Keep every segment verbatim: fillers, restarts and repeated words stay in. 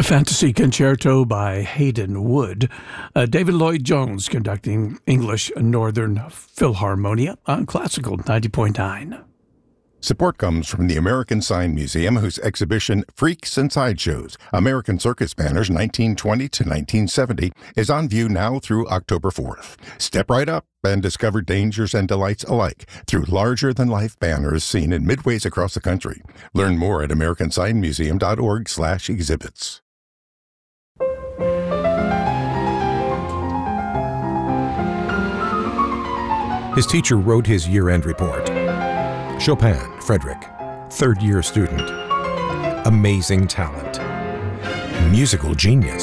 Fantasy Concerto by Hayden Wood. Uh, David Lloyd Jones conducting English Northern Philharmonia on Classical ninety point nine. Support comes from the American Sign Museum, whose exhibition Freaks and Sideshows, American Circus Banners nineteen twenty to nineteen seventy is on view now through October fourth. Step right up and discover dangers and delights alike through larger-than-life banners seen in midways across the country. Learn more at american sign museum dot org slash exhibits. His teacher wrote his year-end report. Chopin, Frederick, third-year student. Amazing talent. Musical genius.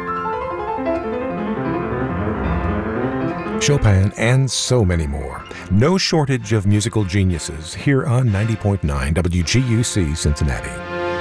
Chopin and so many more. No shortage of musical geniuses here on ninety point nine W G U C Cincinnati.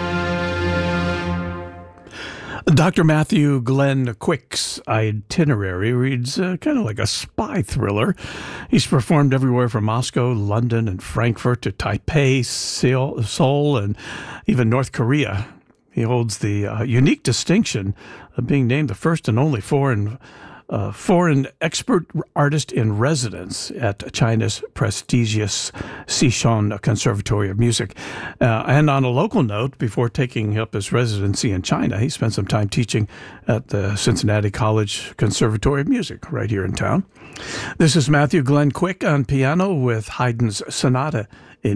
Doctor Matthew Glenn Quick's itinerary reads uh, kind of like a spy thriller. He's performed everywhere from Moscow, London, and Frankfurt to Taipei, Seoul, Seoul and even North Korea. He holds the uh, unique distinction of being named the first and only foreign Uh, foreign expert artist in residence at China's prestigious Sichuan Conservatory of Music. Uh, and on a local note, before taking up his residency in China, he spent some time teaching at the Cincinnati College Conservatory of Music right here in town. This is Matthew Glenn Quick on piano with Haydn's Sonata